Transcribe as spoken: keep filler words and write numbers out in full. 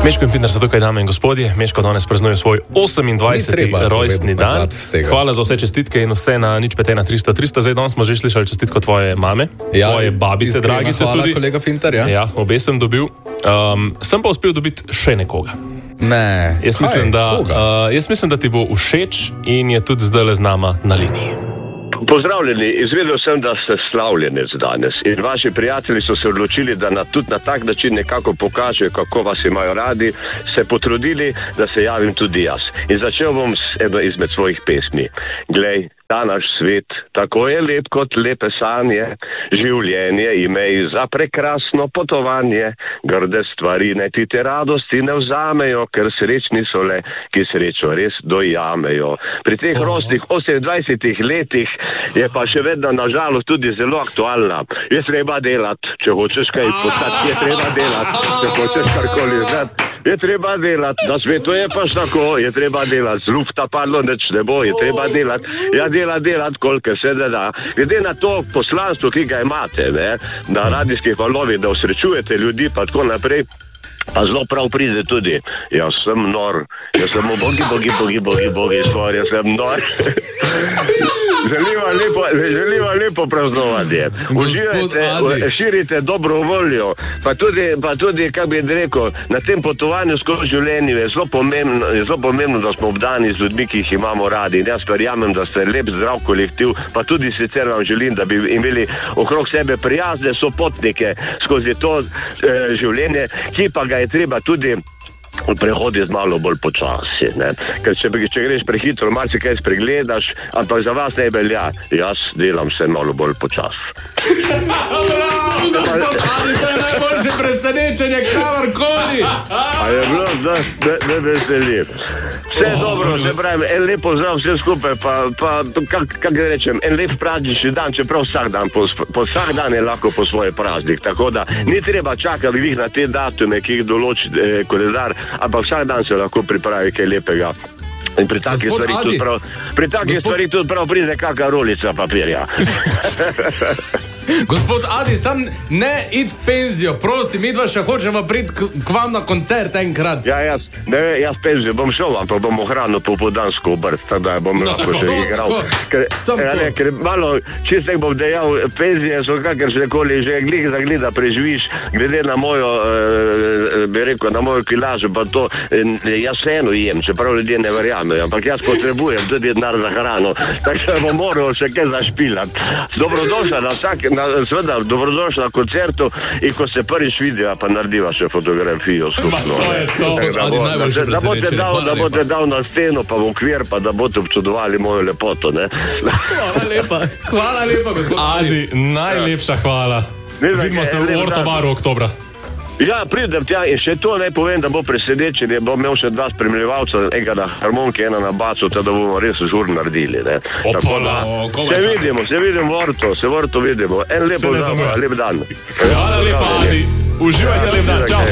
Meško in Pindar so tukaj, dame in gospodje. Meško danes praznuje svoj osemindvajseti rojstni dan. Hvala za vse čestitke in vse na nič pet ena tristo tristo. Zdaj danes smo že slišali čestitko tvoje mame, ja, tvoje babice, dragice hvala, tudi. Kolega Pintar, ja. Ja, obe sem dobil. Um, sem pa uspel dobiti še nekoga. Ne, jaz mislim, da, uh, jaz mislim, da ti bo všeč in je tudi zdaj z nama na liniji. Pozdravljeni, izvedel sem, da ste slavljenec danes in vaši prijatelji so se odločili, da na, tudi na tak način nekako pokažejo, kako vas imajo radi, se potrudili, da se javim tudi jaz. In začel bom s eno izmed svojih pesmi. Glej, ta naš svet, tako je lep kot lepe sanje, življenje imej za prekrasno potovanje, grde stvari ne ti te radosti ne vzamejo, ker srečni so le, ki srečo res dojamejo. Pri teh rostih osemindvajsetih letih je pa še vedno nažalost tudi zelo aktualna. Je treba delati, če hočeš kaj postati, je treba delati, če hočeš karkoli znati. Je treba delati, na svetu je pač tako, je treba delati, z lufta padlo neč ne bo, je treba delati, ja dela delati, koliko se da da. Glede na to poslanstvo, ki ga imate, ne, na radijskih valovih, da osrečujete ljudi, pa tako naprej, pa zelo prav pride tudi, jaz sem nor, jaz sem bogi, bogi, bogi, bogi, bogi, skor, jaz sem nor. Želiva lepo, želiva lepo praznovanje. Uživajte, širite dobro voljo, pa tudi, pa tudi, kak bi rekel, na tem potovanju skozi življenje je zelo pomembno, je zelo pomembno, da smo obdani z ljudmi, ki jih imamo radi. In jaz verjamem, da ste lep, zdrav kolektiv, pa tudi sicer vam želim, da bi imeli okrog sebe prijazne sopotnike skozi to eh, življenje, ki pa ga je treba tudi prehodi z malo bolj počasi, ne. Ker če, če greš prehitro, marsikaj spregledaš, ampak za vas ne velja. Jaz delam se malo bolj počasi. Ali to je najboljše presenečenje, kakorkoli. A je bilo, da ne veseli. Vse dobro, se pravim, en lep pozdrav vse skupaj, pa, pa kak, kak rečem, en lep praznični dan, čeprav vsak dan, po, po vsak dan je lahko po svoj praznik, tako da ni treba čakati vih na te datume, ki jih določi eh, koledar, ampak vsak dan se lahko pripravi kaj lepega. In pri takih stvari tudi prav, pri takih stvari tudi prav pride kakšna rolica papirja. Gospod Adi, sam ne id v penzijo, prosim, midva še hočeva priti k, k vam na koncert enkrat. Ja, jaz, ne, jaz penzijo bom šel, ampak bom ohranil popoldansko obrt, tako da bom no, lahko tako, še igral. Ker, ja, ne, ker malo, čistek bom dejal, penzije so kakršne koli, že glih za glih da preživiš, glede na mojo, eh, bi rekel, na mojo kilažo, pa to, eh, jaz eno jem, čeprav ljudje ne verjamejo, ampak jaz potrebujem tudi denar za hrano, tako da bom moral še kaj zašpilati. Dobrodošla na vsak, na, seveda, dobrodošla na koncertu in ko se prvič vidiva, pa narediva še fotografijo skupno. Da boste dal, da boste dal na steno, pa v okvir, pa da boste občudovali mojo lepoto, ne. Hvala lepa, hvala lepa, gospod Adi. Adi, najlepša hvala. Vidimo se v Ortobaru oktobra. Ja, pridem tja in še to naj povem, da bo presenečenje, bom imel še dva spremljevalca, enega na harmoniki, ena na basu, da bomo res žur naredili, ne. Tako da, se vidimo, se vidimo v Orto, se v Orto vidimo. En lepo dan, lep dan. Hvala lepa, Adi. Uživajte, lep dan, čau.